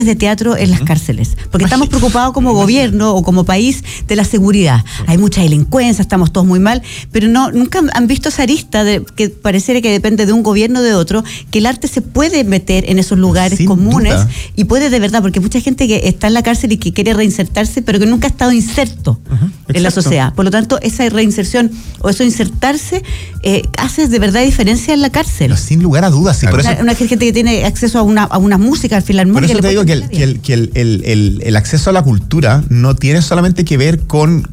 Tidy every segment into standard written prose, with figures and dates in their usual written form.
de teatro en las cárceles, porque estamos preocupados como gobierno o como país de la seguridad. Hay mucha delincuencia, estamos todos muy mal, pero nunca han visto esa arista de que pareciera que depende de un gobierno o de otro, que el arte se puede meter en esos lugares sin comunes duda. Y puede de verdad, porque hay mucha gente que está en la cárcel y que quiere reinsertarse, pero que nunca ha estado inserto en la sociedad. Por lo tanto, esa reinserción o eso insertarse hace de verdad diferencia en la cárcel. Pero sin lugar a dudas. Sí, por eso, Una gente que tiene acceso a una música, al filarmónica. por eso te digo que el acceso a la cultura no tiene solamente que ver con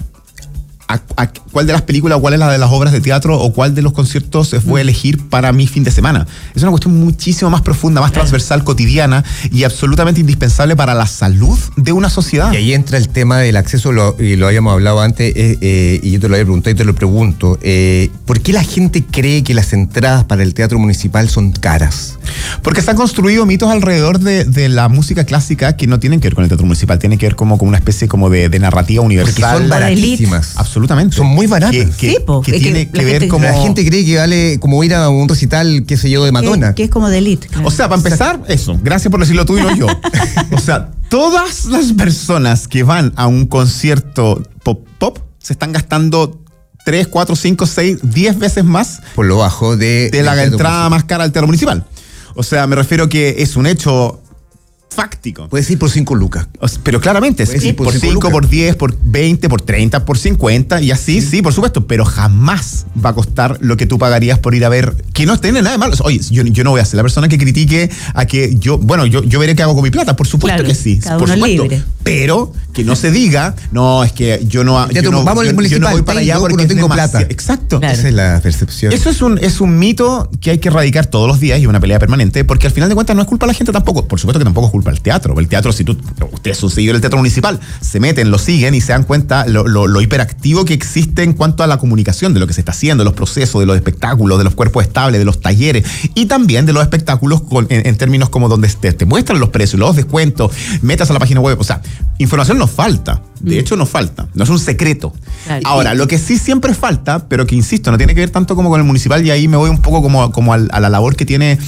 a cuál de las películas, cuál es la de las obras de teatro o cuál de los conciertos se fue a elegir para mi fin de semana. Es una cuestión muchísimo más profunda, más transversal, cotidiana y absolutamente indispensable para la salud de una sociedad. Y ahí entra el tema del acceso, y lo habíamos hablado antes, y yo te lo había preguntado y te lo pregunto. ¿Por qué la gente cree que las entradas para el teatro municipal son caras? Porque se han construido mitos alrededor de la música clásica que no tienen que ver con el teatro municipal, tienen que ver como con una especie como de narrativa universal. Porque son baratísimas. Absolutamente. Son muy baratas. Que tiene que ver como... La gente cree que vale como ir a un recital, qué sé yo, de Madonna. Que es como de elite. Claro. O sea, para empezar, eso. Gracias por decirlo tú y no yo. O sea, todas las personas que van a un concierto pop se están gastando 3, 4, 5, 6, 10 veces más por lo bajo de la entrada más cara al teatro municipal. O sea, me refiero que es un hecho fáctico. Puedes ir por 5 lucas. Pero claramente, sí, por 5, por 10, por 20, por 30, por 50 y así, sí, por supuesto, pero jamás va a costar lo que tú pagarías por ir a ver, que no tiene nada de malo. Oye, yo no voy a ser la persona que critique a que yo veré qué hago con mi plata, por supuesto, claro, que sí, cada por uno supuesto, libre. Pero que no se diga, no, es que yo no voy para allá porque no tengo plata. Exacto. Claro. Esa es la percepción. Eso es un mito que hay que erradicar todos los días y una pelea permanente, porque al final de cuentas no es culpa de la gente tampoco. Por supuesto que tampoco es culpa del teatro. El teatro, si ustedes son seguidores del teatro municipal, se meten, lo siguen y se dan cuenta lo hiperactivo que existe en cuanto a la comunicación de lo que se está haciendo, de los procesos, de los espectáculos, de los cuerpos estables, de los talleres y también de los espectáculos en términos como donde te muestran los precios, los descuentos, metas a la página web. O sea, información nos falta. De hecho, nos falta. No es un secreto. Claro. Ahora, lo que sí siempre falta, pero que insisto, no tiene que ver tanto como con el municipal, y ahí me voy un poco como a la labor que tiene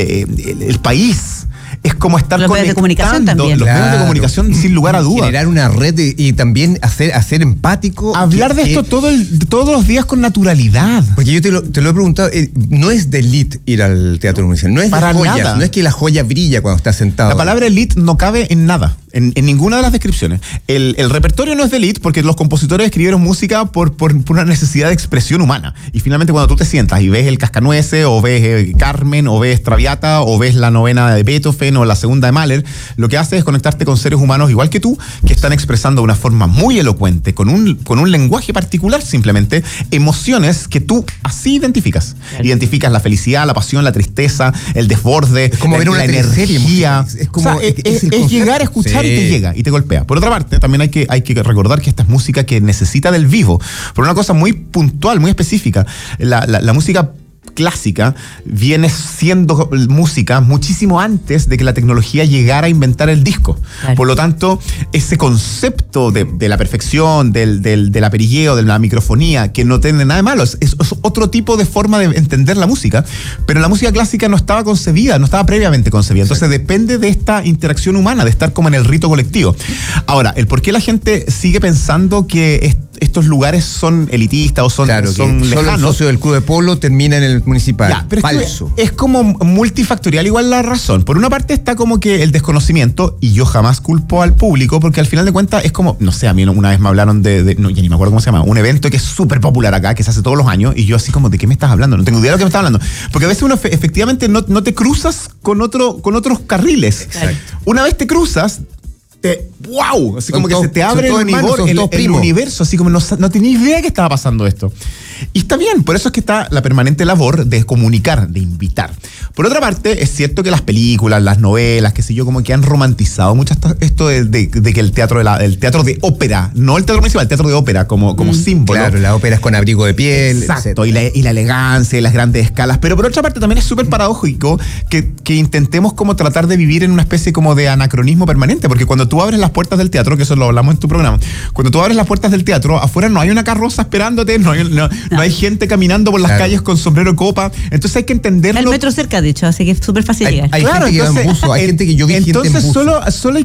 el país. Es como estar los medios de comunicación también. Los medios de comunicación, sin lugar a dudas. Generar una red y también hacer empático. Hablar de esto todos los días con naturalidad. Porque yo te lo he preguntado, no es de elite ir al teatro municipal, no es para de joyas, nada. No es que la joya brilla cuando estás sentado. La palabra elite no cabe en nada, en ninguna de las descripciones. El repertorio no es de elite porque los compositores escribieron música por una necesidad de expresión humana. Y finalmente cuando tú te sientas y ves el Cascanueces, o ves Carmen, o ves Traviata, o ves la novena de Beethoven, o la segunda de Mahler, lo que hace es conectarte con seres humanos igual que tú, que están expresando de una forma muy elocuente, con un lenguaje particular, simplemente, emociones que tú así identificas. Claro. Identificas la felicidad, la pasión, la tristeza, el desborde, es como ver una energía. Es como es llegar a escuchar y te llega y te golpea. Por otra parte, también hay que recordar que esta es música que necesita del vivo, por una cosa muy puntual, muy específica. La música clásica viene siendo música muchísimo antes de que la tecnología llegara a inventar el disco. Claro. Por lo tanto, ese concepto de la perfección, del aperilleo, de la microfonía, que no tiene nada de malo, es otro tipo de forma de entender la música, pero la música clásica no estaba concebida, no estaba previamente concebida. Entonces depende de esta interacción humana, de estar como en el rito colectivo. Ahora, el por qué la gente sigue pensando que estos lugares son elitistas o son lejanos. Solo el socio del club de polo termina en el municipal. Ya, pero falso. Es como multifactorial igual la razón. Por una parte está como que el desconocimiento, y yo jamás culpo al público, porque al final de cuentas es como, no sé, a mí una vez me hablaron no, ya ni me acuerdo cómo se llama, un evento que es súper popular acá, que se hace todos los años, y yo así como, ¿de qué me estás hablando? No tengo idea de lo que me estás hablando. Porque a veces uno efectivamente no te cruzas con otros carriles. Exacto. Una vez te cruzas, ¡wow! Así como que se te abre el universo, así como no tenía idea que estaba pasando esto. Y está bien, por eso es que está la permanente labor de comunicar, de invitar. Por otra parte, es cierto que las películas, las novelas, qué sé yo, como que han romantizado mucho esto de que el teatro de ópera, no el teatro municipal, el teatro de ópera como símbolo. Claro, la ópera es con abrigo de piel. Exacto, y la elegancia y las grandes escalas. Pero por otra parte también es súper paradójico que intentemos como tratar de vivir en una especie como de anacronismo permanente, porque cuando tú abres las puertas del teatro, que eso lo hablamos en tu programa, cuando tú abres las puertas del teatro, afuera no hay una carroza esperándote, no hay gente caminando por las calles con sombrero de copa, entonces hay que entenderlo. El metro cerca, de hecho, así que es súper fácil llegar. Hay gente que va en buzo, hay gente que yo vi gente en buzo. Solo hay